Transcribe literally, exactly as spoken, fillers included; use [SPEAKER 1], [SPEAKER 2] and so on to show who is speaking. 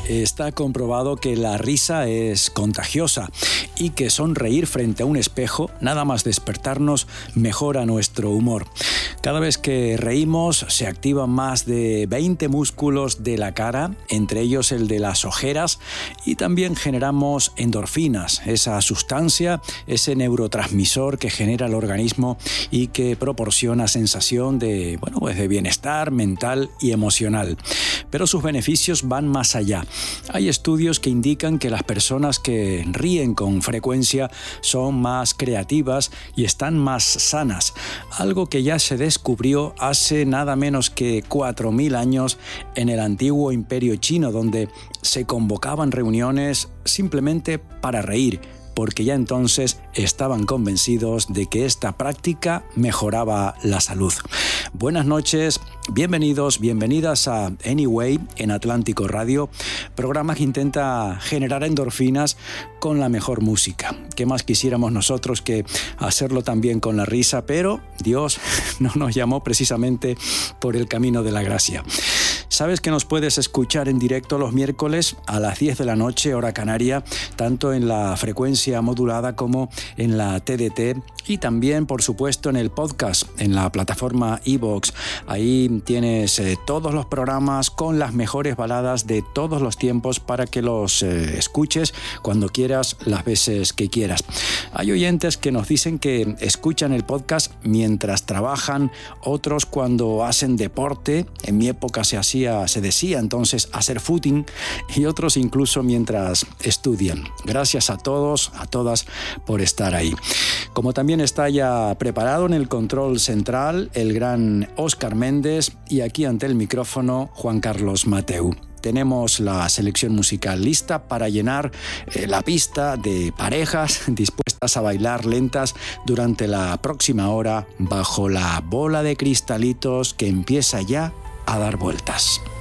[SPEAKER 1] Está comprobado que la risa es contagiosa y que sonreír frente a un espejo, nada más despertarnos, mejora nuestro humor. Cada vez que reímos se activan más de veinte músculos de la cara, entre ellos el de las ojeras, y también generamos endorfinas, esa sustancia, ese neurotransmisor que genera el organismo y que proporciona sensación de, bueno, pues de bienestar mental y emocional. Pero sus beneficios van más allá. Hay estudios que indican que las personas que ríen con frecuencia son más creativas y están más sanas, algo que ya se descubrió hace nada menos que cuatro mil años en el antiguo Imperio Chino, donde se convocaban reuniones simplemente para reír, porque ya entonces estaban convencidos de que esta práctica mejoraba la salud. Buenas noches, bienvenidos, bienvenidas a Anyway en Atlántico Radio, programa que intenta generar endorfinas con la mejor música. ¿Qué más quisiéramos nosotros que hacerlo también con la risa? Pero Dios no nos llamó precisamente por el camino de la gracia. Sabes que nos puedes escuchar en directo los miércoles a las diez de la noche, hora canaria, tanto en la frecuencia modulada como en la T D T y también, por supuesto, en el podcast, en la plataforma iVoox. Ahí tienes eh, todos los programas con las mejores baladas de todos los tiempos para que los eh, escuches cuando quieras, las veces que quieras. Hay oyentes que nos dicen que escuchan el podcast mientras trabajan, otros cuando hacen deporte, en mi época se hacía, se decía entonces hacer footing, y otros incluso mientras estudian. Gracias a todos, a todas por estar ahí. Como también está ya preparado en el control central el gran Óscar Méndez y aquí ante el micrófono Juan Carlos Mateu. Tenemos la selección musical lista para llenar eh, la pista de parejas dispuestas a bailar lentas durante la próxima hora bajo la bola de cristalitos que empieza ya a dar vueltas.